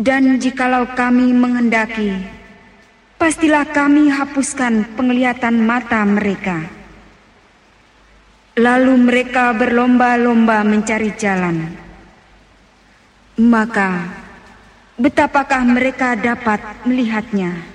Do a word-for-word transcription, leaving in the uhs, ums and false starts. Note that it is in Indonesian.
Dan jikalau kami menghendaki, pastilah kami hapuskan penglihatan mata mereka. Lalu mereka berlomba-lomba mencari jalan. Maka betapakah mereka dapat melihatnya?